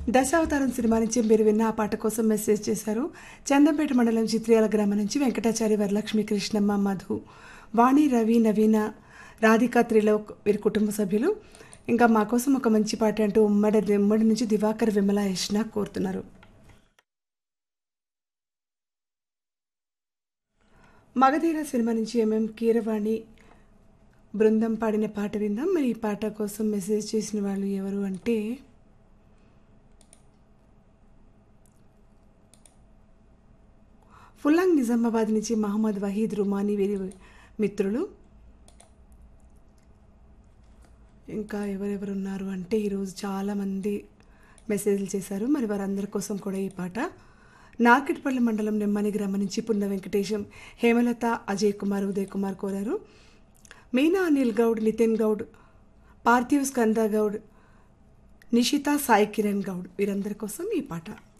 Dasavatharam cinema నుంచి మీరు విన్న ఆ పాట కోసం మెసేజ్ చేశారు. చందంపేట మండలం చిత్రియాల గ్రామం నుంచి వెంకటాచారి, వరలక్ష్మి, కృష్ణమ్మ, మధు, వాణి, రవి, నవీన, రాధిక, త్రిలోక్ వీరి కుటుంబ సభ్యులు. ఇంకా మా కోసం ఒక మంచి పాట అంటూ ఉమ్మడి నుంచి దివాకర్, విమల, యష్ణ కోరుతున్నారు. మగధీర సినిమా నుంచి కీరవాణి బృందం పాడిన పాట విందాం. మరి ఈ పాట కోసం మెసేజ్ చేసిన వాళ్ళు ఎవరు అంటే ఫుల్లాంగ్ నిజామాబాద్ నుంచి మహమ్మద్ వహీద్, రుమానీ వీరి మిత్రులు. ఇంకా ఎవరెవరు ఉన్నారు అంటే ఈరోజు చాలామంది మెసేజ్లు చేశారు. మరి వారందరి కోసం కూడా ఈ పాట. నార్కెట్పల్లి మండలం నెమ్మని గ్రామం నుంచి పున్న వెంకటేశం, హేమలత, అజయ్ కుమార్, ఉదయ్ కుమార్ కోరారు. మీనా, అనిల్ గౌడ్, నితిన్ గౌడ్, పార్థివ్, స్కంద గౌడ్, నిషిత, సాయి కిరణ్ గౌడ్ వీరందరి కోసం ఈ పాట.